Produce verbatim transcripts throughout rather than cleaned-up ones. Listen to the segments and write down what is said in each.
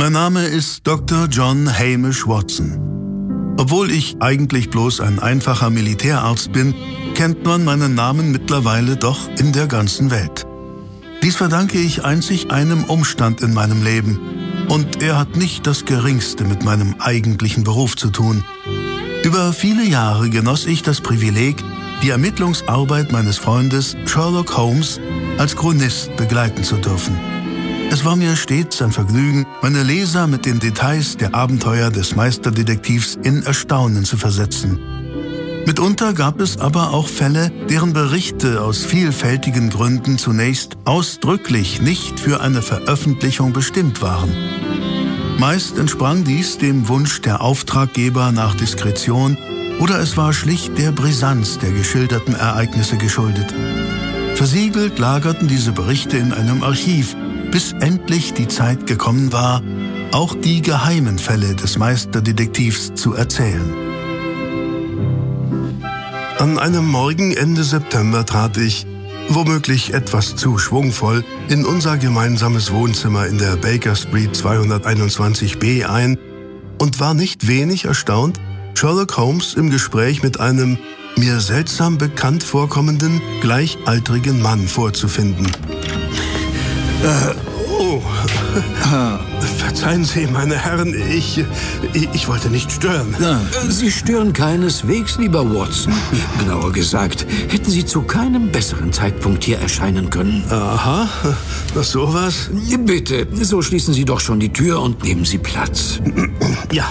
Mein Name ist Doktor John Hamish Watson. Obwohl ich eigentlich bloß ein einfacher Militärarzt bin, kennt man meinen Namen mittlerweile doch in der ganzen Welt. Dies verdanke ich einzig einem Umstand in meinem Leben. Und er hat nicht das Geringste mit meinem eigentlichen Beruf zu tun. Über viele Jahre genoss ich das Privileg, die Ermittlungsarbeit meines Freundes Sherlock Holmes als Chronist begleiten zu dürfen. Es war mir stets ein Vergnügen, meine Leser mit den Details der Abenteuer des Meisterdetektivs in Erstaunen zu versetzen. Mitunter gab es aber auch Fälle, deren Berichte aus vielfältigen Gründen zunächst ausdrücklich nicht für eine Veröffentlichung bestimmt waren. Meist entsprang dies dem Wunsch der Auftraggeber nach Diskretion oder es war schlicht der Brisanz der geschilderten Ereignisse geschuldet. Versiegelt lagerten diese Berichte in einem Archiv, bis endlich die Zeit gekommen war, auch die geheimen Fälle des Meisterdetektivs zu erzählen. An einem Morgen Ende September trat ich, womöglich etwas zu schwungvoll, in unser gemeinsames Wohnzimmer in der Baker Street zweihunderteinundzwanzig b ein und war nicht wenig erstaunt, Sherlock Holmes im Gespräch mit einem mir seltsam bekannt vorkommenden, gleichaltrigen Mann vorzufinden. Äh, oh. Verzeihen Sie, meine Herren, ich, ich, ich wollte nicht stören. Sie stören keineswegs, lieber Watson. Genauer gesagt, hätten Sie zu keinem besseren Zeitpunkt hier erscheinen können. Aha, was sowas? Bitte, so schließen Sie doch schon die Tür und nehmen Sie Platz. Ja.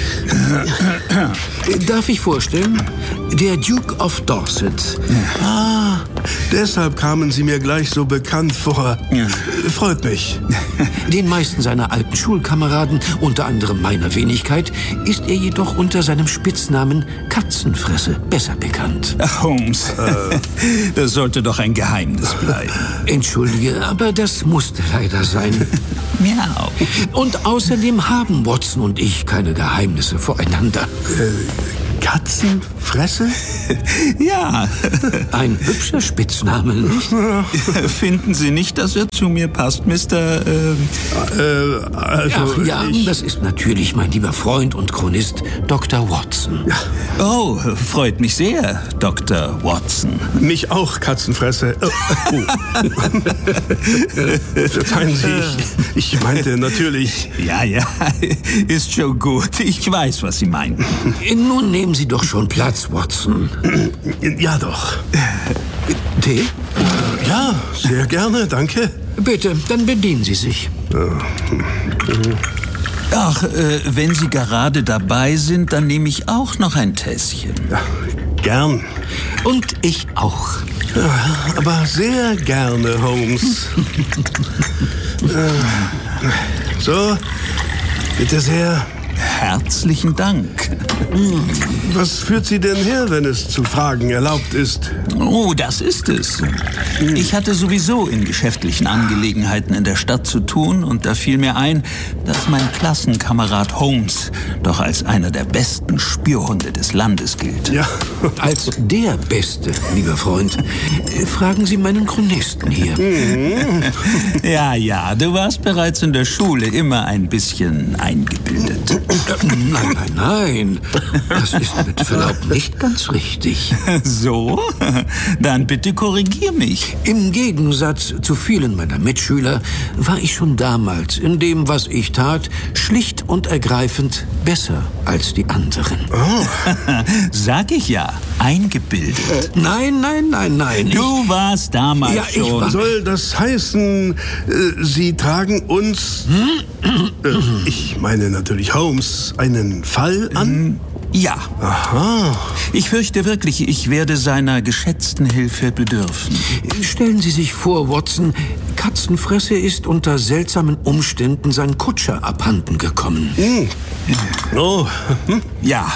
Darf ich vorstellen? Der Duke of Dorset. Ah, deshalb kamen Sie mir gleich so bekannt vor. Freut mich. Den meisten seiner alten Schulkameraden, unter anderem meiner Wenigkeit, ist er jedoch unter seinem Spitznamen Katzenfresse besser bekannt. Ach, Holmes, äh. das sollte doch ein Geheimnis bleiben. Entschuldige, aber das musste leider sein. Miau. Und außerdem haben Watson und ich keine Geheimnisse voreinander. Äh, Katzenfresse? Ja. Ein hübscher Spitzname, nicht? Finden Sie nicht, dass er zu mir passt, Mister Äh, äh, also Ach ja, ich... das ist natürlich mein lieber Freund und Chronist Doktor Watson. Oh, freut mich sehr, Doktor Watson. Mich auch, Katzenfresse. Oh. Oh. Verzeihen Sie, ich, ich meinte natürlich... Ja, ja, ist schon gut. Ich weiß, was Sie meinen. Nun nehmen Sie doch schon Platz, Watson. Ja, doch. Tee? Ja, sehr gerne, danke. Bitte, dann bedienen Sie sich. Ach, äh, wenn Sie gerade dabei sind, dann nehme ich auch noch ein Tässchen. Ja, gern. Und ich auch. Ja, aber sehr gerne, Holmes. So, bitte sehr. Herzlichen Dank. Was führt Sie denn her, wenn es zu fragen erlaubt ist? Oh, das ist es. Ich hatte sowieso in geschäftlichen Angelegenheiten in der Stadt zu tun und da fiel mir ein, dass mein Klassenkamerad Holmes doch als einer der besten Spürhunde des Landes gilt. Ja. Als der Beste, lieber Freund. Fragen Sie meinen Chronisten hier. Mhm. Ja, ja, du warst bereits in der Schule immer ein bisschen eingebildet. Nein, nein, nein. Das ist mit Verlaub nicht ganz richtig. So? Dann bitte korrigier mich. Im Gegensatz zu vielen meiner Mitschüler war ich schon damals in dem, was ich tat, schlicht und ergreifend besser als die anderen. Oh. Sag ich ja, eingebildet. Nein, nein, nein, nein. Du warst damals ja, ich schon. War... Soll das heißen, äh, Sie tragen uns, äh, ich meine natürlich Holmes, einen Fall an? Ja. Aha. Ich fürchte wirklich, ich werde seiner geschätzten Hilfe bedürfen. Stellen Sie sich vor, Watson, Katzenfresse ist unter seltsamen Umständen sein Kutscher abhanden gekommen. Hm. Oh. Ja,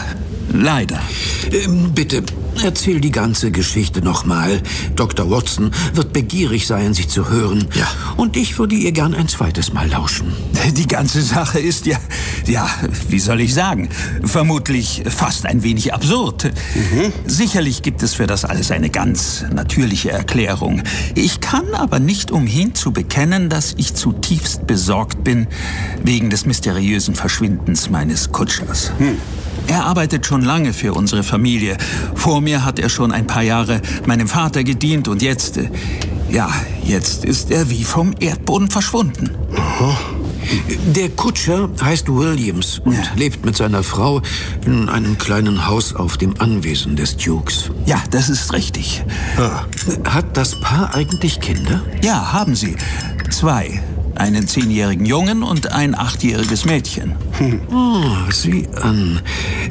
Leider. Ähm, bitte, erzähl die ganze Geschichte nochmal. Doktor Watson wird begierig sein, sie zu hören. Ja. Und ich würde ihr gern ein zweites Mal lauschen. Die ganze Sache ist ja, ja, wie soll ich sagen, vermutlich fast ein wenig absurd. Mhm. Sicherlich gibt es für das alles eine ganz natürliche Erklärung. Ich kann aber nicht umhin zu bekennen, dass ich zutiefst besorgt bin wegen des mysteriösen Verschwindens meines Kutschers. Hm. Er arbeitet schon lange für unsere Familie. Vor mir hat er schon ein paar Jahre meinem Vater gedient und jetzt, äh, ja, jetzt ist er wie vom Erdboden verschwunden. Aha. Der Kutscher heißt Williams und ja. lebt mit seiner Frau in einem kleinen Haus auf dem Anwesen des Dukes. Ja, das ist richtig. Ah. Hat das Paar eigentlich Kinder? Ja, haben sie. Zwei. Einen zehnjährigen Jungen und ein achtjähriges Mädchen. Hm. Oh, sieh an.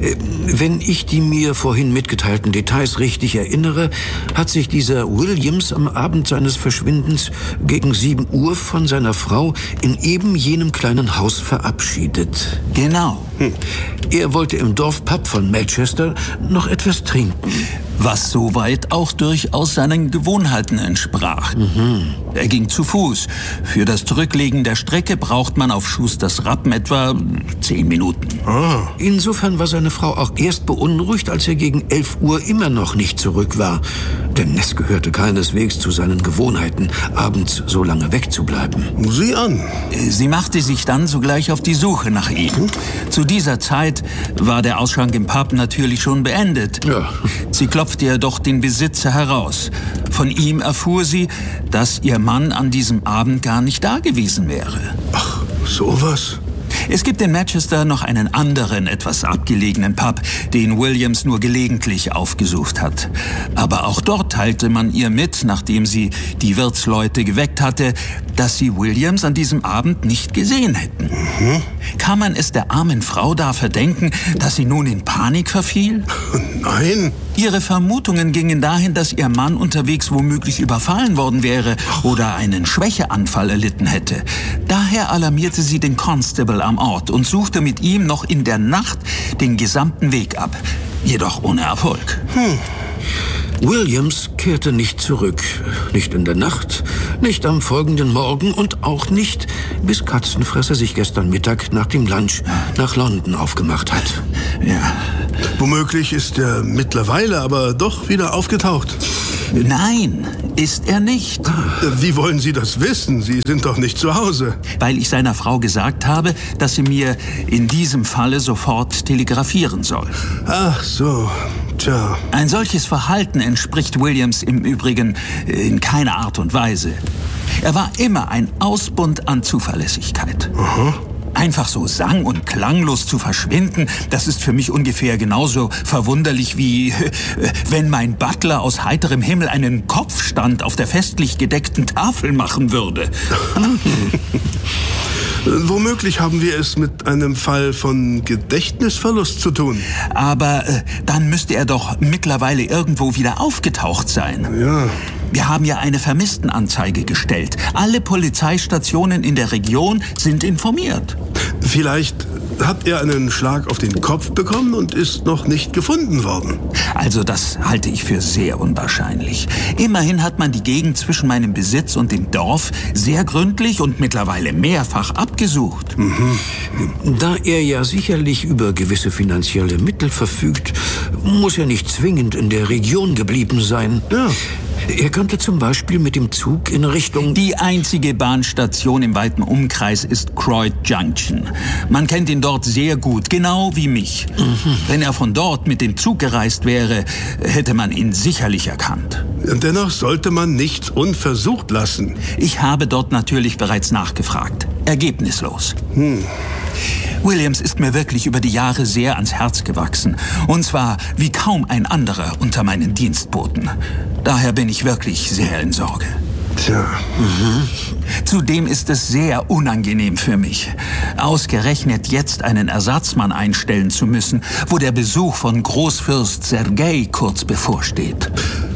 Wenn ich die mir vorhin mitgeteilten Details richtig erinnere, hat sich dieser Williams am Abend seines Verschwindens gegen sieben Uhr von seiner Frau in eben jenem kleinen Haus verabschiedet. Genau. Hm. Er wollte im Dorfpub von Manchester noch etwas trinken. Was soweit auch durchaus seinen Gewohnheiten entsprach. Mhm. Er ging zu Fuß. Für das Zurücklegen der Strecke braucht man auf Schusters Rappen etwa zehn Minuten. Ah. Insofern war seine Frau auch erst beunruhigt, als er gegen elf Uhr immer noch nicht zurück war. Denn es gehörte keineswegs zu seinen Gewohnheiten, abends so lange wegzubleiben. Sieh an. Sie machte sich dann sogleich auf die Suche nach ihm. Hm? Zu dieser Zeit war der Ausschank im Pub natürlich schon beendet. Ja. Sie klopfte jedoch den Besitzer heraus. Von ihm erfuhr sie, dass ihr Mann an diesem Abend gar nicht da gewesen wäre. Ach, sowas? Es gibt in Manchester noch einen anderen, etwas abgelegenen Pub, den Williams nur gelegentlich aufgesucht hat. Aber auch dort teilte man ihr mit, nachdem sie die Wirtsleute geweckt hatte, dass sie Williams an diesem Abend nicht gesehen hätten. Mhm. Kann man es der armen Frau da verdenken, dass sie nun in Panik verfiel? Nein. Ihre Vermutungen gingen dahin, dass ihr Mann unterwegs womöglich überfallen worden wäre oder einen Schwächeanfall erlitten hätte. Daher alarmierte sie den Constable am Ort und suchte mit ihm noch in der Nacht den gesamten Weg ab. Jedoch ohne Erfolg. Hm. Williams kehrte nicht zurück. Nicht in der Nacht, nicht am folgenden Morgen und auch nicht, bis Katzenfresser sich gestern Mittag nach dem Lunch nach London aufgemacht hat. Ja. Womöglich ist er mittlerweile aber doch wieder aufgetaucht. Nein, ist er nicht. Wie wollen Sie das wissen? Sie sind doch nicht zu Hause. Weil ich seiner Frau gesagt habe, dass sie mir in diesem Falle sofort telegrafieren soll. Ach so, tja. Ein solches Verhalten entspricht Williams im Übrigen in keiner Art und Weise. Er war immer ein Ausbund an Zuverlässigkeit. Aha. Einfach so sang- und klanglos zu verschwinden, das ist für mich ungefähr genauso verwunderlich wie, äh, wenn mein Butler aus heiterem Himmel einen Kopfstand auf der festlich gedeckten Tafel machen würde. Womöglich haben wir es mit einem Fall von Gedächtnisverlust zu tun. Aber äh, dann müsste er doch mittlerweile irgendwo wieder aufgetaucht sein. Ja. Wir haben ja eine Vermisstenanzeige gestellt. Alle Polizeistationen in der Region sind informiert. Vielleicht hat er einen Schlag auf den Kopf bekommen und ist noch nicht gefunden worden. Also das halte ich für sehr unwahrscheinlich. Immerhin hat man die Gegend zwischen meinem Besitz und dem Dorf sehr gründlich und mittlerweile mehrfach abgesucht. Mhm. Da er ja sicherlich über gewisse finanzielle Mittel verfügt, muss er nicht zwingend in der Region geblieben sein. Ja. Er könnte zum Beispiel mit dem Zug in Richtung... Die einzige Bahnstation im weiten Umkreis ist Croyd Junction. Man kennt ihn dort sehr gut, genau wie mich. Mhm. Wenn er von dort mit dem Zug gereist wäre, hätte man ihn sicherlich erkannt. Dennoch sollte man nichts unversucht lassen. Ich habe dort natürlich bereits nachgefragt. Ergebnislos. Hm. Williams ist mir wirklich über die Jahre sehr ans Herz gewachsen. Und zwar wie kaum ein anderer unter meinen Dienstboten. Daher bin ich wirklich sehr in Sorge. Tja. Mhm. Zudem ist es sehr unangenehm für mich, ausgerechnet jetzt einen Ersatzmann einstellen zu müssen, wo der Besuch von Großfürst Sergei kurz bevorsteht.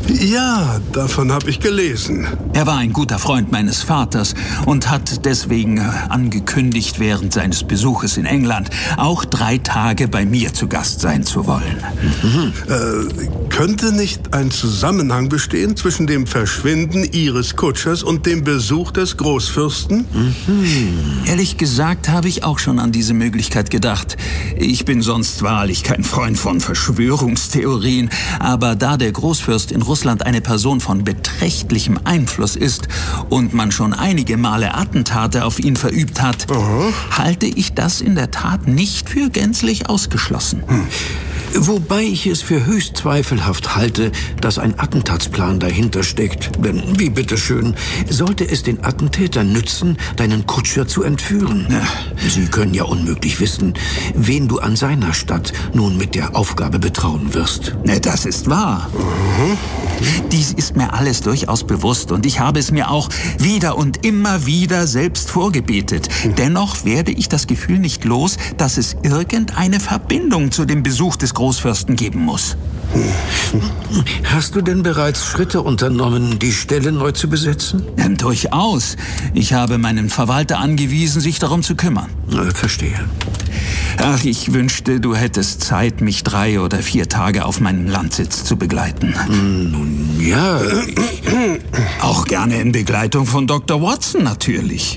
Ja, davon habe ich gelesen. Er war ein guter Freund meines Vaters und hat deswegen angekündigt, während seines Besuches in England auch drei Tage bei mir zu Gast sein zu wollen. Mhm. Äh, könnte nicht ein Zusammenhang bestehen zwischen dem Verschwinden Ihres Kutschers und dem Besuch des Großfürsten? Mhm. Ehrlich gesagt habe ich auch schon an diese Möglichkeit gedacht. Ich bin sonst wahrlich kein Freund von Verschwörungstheorien, aber da der Großfürst in Russland eine Person von beträchtlichem Einfluss ist und man schon einige Male Attentate auf ihn verübt hat, Aha. halte ich das in der Tat nicht für gänzlich ausgeschlossen. Hm. Wobei ich es für höchst zweifelhaft halte, dass ein Attentatsplan dahinter steckt. Denn, wie bitteschön, sollte es den Attentätern nützen, deinen Kutscher zu entführen? Ja. Sie können ja unmöglich wissen, wen du an seiner Stadt nun mit der Aufgabe betrauen wirst. Ja, das ist wahr. Mhm. Dies ist mir alles durchaus bewusst und ich habe es mir auch wieder und immer wieder selbst vorgebetet. Mhm. Dennoch werde ich das Gefühl nicht los, dass es irgendeine Verbindung zu dem Besuch des Großfürsten geben muss. Hast du denn bereits Schritte unternommen, die Stelle neu zu besetzen? Ja, durchaus. Ich habe meinen Verwalter angewiesen, sich darum zu kümmern. Ich verstehe. Ach, ich wünschte, du hättest Zeit, mich drei oder vier Tage auf meinem Landsitz zu begleiten. Nun ja. Auch gerne in Begleitung von Doktor Watson, natürlich.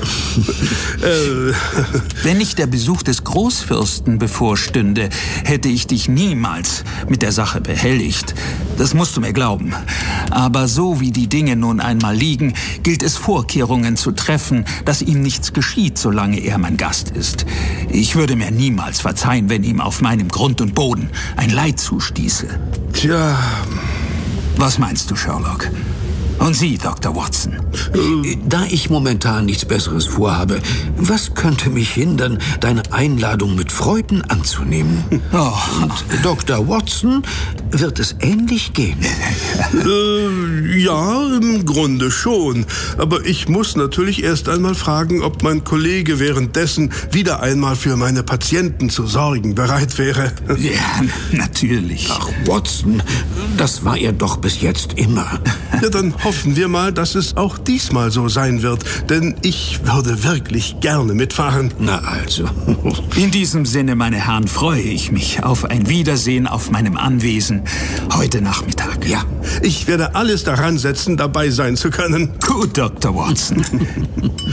Wenn nicht der Besuch des Großfürsten bevorstünde, hätte ich dich niemals mit der Sache behelligt. Das musst du mir glauben. Aber so wie die Dinge nun einmal liegen, gilt es Vorkehrungen zu treffen, dass ihm nichts geschieht, solange er mein Gast ist. Ich würde mir niemals verzeihen, wenn ihm auf meinem Grund und Boden ein Leid zustieße. Tja. Was meinst du, Sherlock? Und Sie, Doktor Watson? Da ich momentan nichts Besseres vorhabe, was könnte mich hindern, deine Einladung mit Freuden anzunehmen? Oh. Und Doktor Watson wird es ähnlich gehen. äh, ja, im Grunde schon. Aber ich muss natürlich erst einmal fragen, ob mein Kollege währenddessen wieder einmal für meine Patienten zu sorgen bereit wäre. Ja, natürlich. Ach, Watson, das war er doch bis jetzt immer. Ja, dann hoffen wir mal, dass es auch diesmal so sein wird, denn ich würde wirklich gerne mitfahren. Na also. In diesem Sinne, meine Herren, freue ich mich auf ein Wiedersehen auf meinem Anwesen heute Nachmittag. Ja, ich werde alles daran setzen, dabei sein zu können. Gut, Doktor Watson.